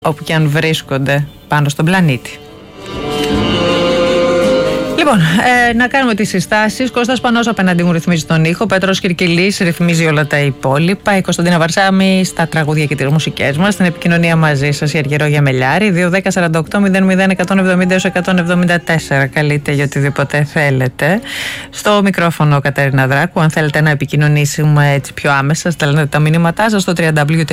όπου και αν βρίσκονται πάνω στον πλανήτη. Λοιπόν, να κάνουμε τις συστάσεις. Κώστας Πανός απέναντι μου ρυθμίζει τον ήχο. Πέτρος Κυρκυλής ρυθμίζει όλα τα υπόλοιπα. Η Κωνσταντίνα Βαρσάμη στα τραγούδια και τις μουσικές μας. Στην επικοινωνία μαζί σας η Αργυρόγια Μελιάρη. 2-10-48-00-174. Καλείτε για οτιδήποτε θέλετε. Στο μικρόφωνο Κατερίνα Δράκου. Αν θέλετε να επικοινωνήσουμε έτσι πιο άμεσα, στέλνετε τα μηνύματά σας στο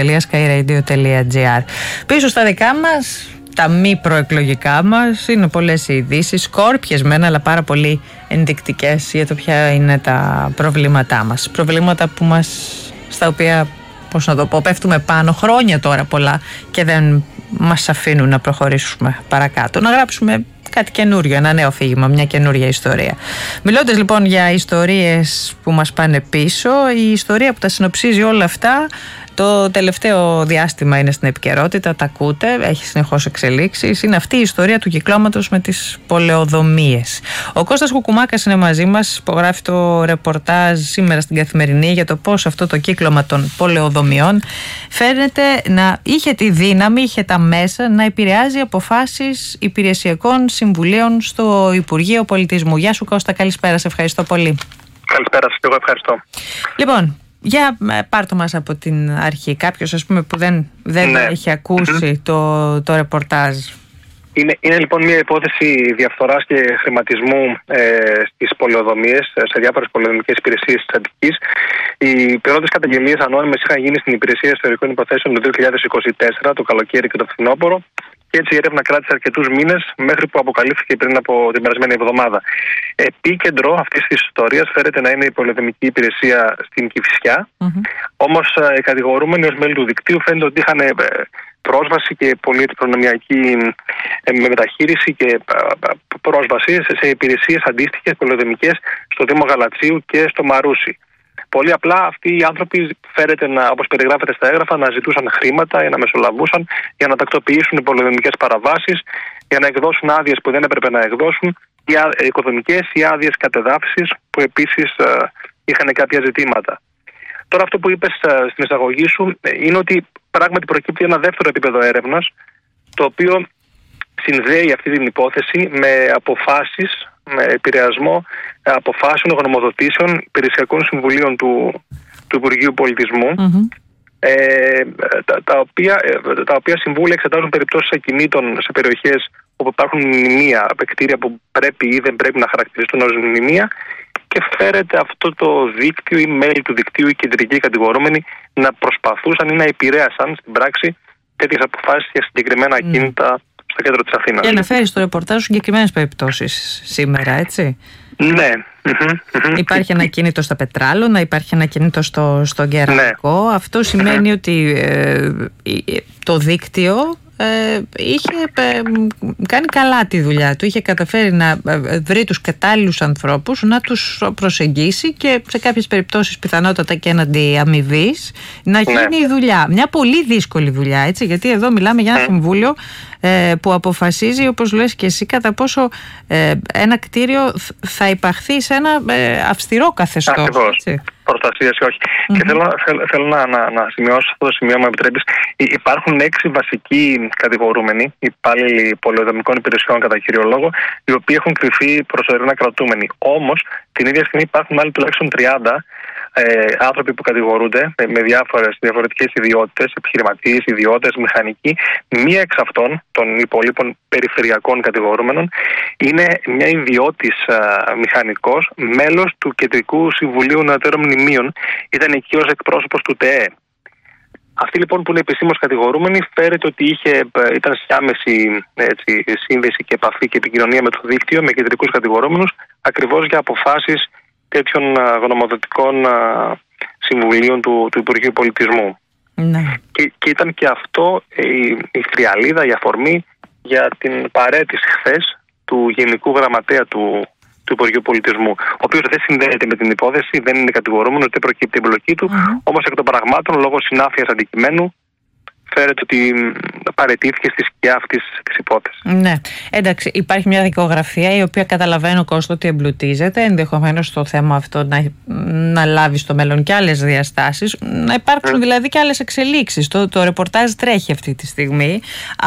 www.skyradio.gr. Πίσω στα δικά μας, τα μη προεκλογικά μας, είναι πολλές οι ειδήσεις, σκόρπιες μένα, αλλά πάρα πολύ ενδεικτικές για το ποια είναι τα προβλήματά μας. Προβλήματα που στα οποία, πώς να το πω, πέφτουμε πάνω χρόνια τώρα πολλά και δεν μας αφήνουν να προχωρήσουμε παρακάτω, να γράψουμε κάτι καινούριο, ένα νέο αφήγημα, μια καινούρια ιστορία. Μιλώντας λοιπόν για ιστορίες που μας πάνε πίσω, η ιστορία που τα συνοψίζει όλα αυτά το τελευταίο διάστημα είναι στην επικαιρότητα, τα ακούτε, έχει συνεχώς εξελίξεις. Είναι αυτή η ιστορία του κυκλώματος με τις πολεοδομίες. Ο Κώστας Κουκουμάκας είναι μαζί μας, υπογράφει το ρεπορτάζ σήμερα στην Καθημερινή για το πώς αυτό το κύκλωμα των πολεοδομιών φαίνεται να είχε τη δύναμη, είχε τα μέσα να επηρεάζει αποφάσεις υπηρεσιακών συμβουλίων στο Υπουργείο Πολιτισμού. Γεια σου Κώστα, καλησπέρα, σε ευχαριστώ πολύ. Καλησπέρα σας, εγώ ευχαριστώ. Λοιπόν, για πάρτο μας από την αρχή, κάποιος ας πούμε που δεν έχει ακούσει το ρεπορτάζ. Είναι λοιπόν μια υπόθεση διαφθοράς και χρηματισμού στις πολεοδομίες, σε διάφορες πολεοδομικές υπηρεσίες της Αττικής. Οι πρώτες καταγγελίες ανώνυμες είχαν γίνει στην Υπηρεσία Ιστορικών Υποθέσεων το 2024, το καλοκαίρι και το φθινόπωρο. Και έτσι η έρευνα κράτησε αρκετούς μήνες μέχρι που αποκαλύφθηκε πριν από την περασμένη εβδομάδα. Επίκεντρο αυτής της ιστορίας φέρεται να είναι η πολεοδομική υπηρεσία στην Κηφισιά. Όμως οι κατηγορούμενοι ως μέλη του δικτύου φαίνεται ότι είχαν πρόσβαση και πολύ προνομιακή μεταχείριση και πρόσβαση σε υπηρεσίες αντίστοιχες πολεοδομικές στο Δήμο Γαλατσίου και στο Μαρούσι. Πολύ απλά αυτοί οι άνθρωποι φέρεται όπως περιγράφεται στα έγγραφα, να ζητούσαν χρήματα ή να μεσολαβούσαν για να τακτοποιήσουν πολεοδομικές παραβάσεις, για να εκδώσουν άδειες που δεν έπρεπε να εκδώσουν, ή οικοδομικές ή άδειες κατεδάφισης που επίσης είχαν κάποια ζητήματα. Τώρα αυτό που είπες στην εισαγωγή σου είναι ότι πράγματι προκύπτει ένα δεύτερο επίπεδο έρευνας, το οποίο συνδέει αυτή την υπόθεση με αποφάσεις, με επηρεασμό αποφάσεων, γνωμοδοτήσεων υπηρεσιακών συμβουλίων του Υπουργείου Πολιτισμού, τα οποία συμβούλια εξετάζουν περιπτώσεις ακινήτων σε περιοχές όπου υπάρχουν μνημεία, κτίρια που πρέπει ή δεν πρέπει να χαρακτηριστούν ως μνημεία, και φέρεται αυτό το δίκτυο ή μέλη του δικτύου, οι κεντρικοί κατηγορούμενοι, να προσπαθούσαν ή να επηρέασαν στην πράξη τέτοιες αποφάσεις για συγκεκριμένα ακίνητα στο κέντρο της Αθήνας. Και αναφέρει στο ρεπορτάζ συγκεκριμένες περιπτώσεις σήμερα, έτσι. Ναι. Υπάρχει ένα κίνητο στα Πετράλωνα, υπάρχει ένα κίνητο στο Κεραμικό. Ναι. Αυτό σημαίνει ότι το δίκτυο είχε κάνει καλά τη δουλειά του. Είχε καταφέρει να βρει τους κατάλληλους ανθρώπους, να τους προσεγγίσει και σε κάποιες περιπτώσεις πιθανότατα και έναντι αμοιβής να γίνει η δουλειά. Μια πολύ δύσκολη δουλειά, έτσι, γιατί εδώ μιλάμε για ένα συμβούλιο που αποφασίζει, όπως λες και εσύ, κατά πόσο ένα κτίριο θα υπαχθεί σε ένα αυστηρό καθεστώς. Ακριβώς. Προστασίας ή όχι. Και θέλω να σημειώσω αυτό το σημείο, μου επιτρέπεις. Υπάρχουν 6 βασικοί κατηγορούμενοι, υπάλληλοι πολεοδομικών υπηρεσιών κατά κύριο λόγο, οι οποίοι έχουν κρυφεί προσωρινά κρατούμενοι. Όμως την ίδια στιγμή υπάρχουν άλλοι τουλάχιστον 30 άνθρωποι που κατηγορούνται με διαφορετικές ιδιότητες, επιχειρηματίες, ιδιώτες, μηχανικοί. Μία εξ αυτών των υπολείπων περιφερειακών κατηγορούμενων είναι μια ιδιώτης μηχανικός, μέλος του Κεντρικού Συμβουλίου Νεωτέρων Μνημείων. Ήταν εκεί ως εκπρόσωπος του ΤΕΕ. Αυτή λοιπόν που είναι επισήμως κατηγορούμενη φέρεται ότι ήταν σε άμεση σύνδεση και επαφή και επικοινωνία με το δίκτυο, με κεντρικούς κατηγορούμενους, ακριβώς για αποφάσεις τέτοιων γνωμοδοτικών συμβουλίων του Υπουργείου Πολιτισμού. Ναι. Και ήταν και αυτό η θριαλίδα, η αφορμή για την παραίτηση χθες του Γενικού Γραμματέα του Υπουργείου Πολιτισμού, ο οποίος δεν συνδέεται με την υπόθεση, δεν είναι κατηγορούμενος, δεν προκύπτει η εμπλοκή του, όμως εκ των πραγμάτων, λόγω συνάφειας αντικειμένου, φέρεται ότι παραιτήθηκε στη σκιά αυτής της υπόθεσης. Ναι, εντάξει, υπάρχει μια δικογραφία η οποία καταλαβαίνω, Κώστα, ότι εμπλουτίζεται. Ενδεχομένως το θέμα αυτό να λάβει στο μέλλον και άλλες διαστάσεις, να υπάρξουν δηλαδή και άλλες εξελίξεις. Το ρεπορτάζ τρέχει αυτή τη στιγμή.